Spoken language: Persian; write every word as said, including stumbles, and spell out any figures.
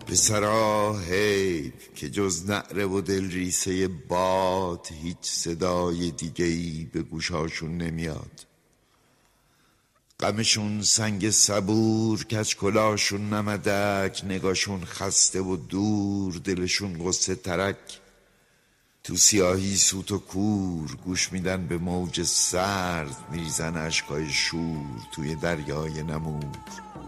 پسرا حیف که جز نعره و دل ریسه باد هیچ صدای دیگه‌ای به گوشاشون نمیاد. غمشون سنگ صبور، کج کلاشون نمدک، نگاشون خسته و دور، دلشون غصه ترک. تو سیاهی سوت و کور گوش میدن به موج سرد، میریزن اشکای شور توی دریای نمور.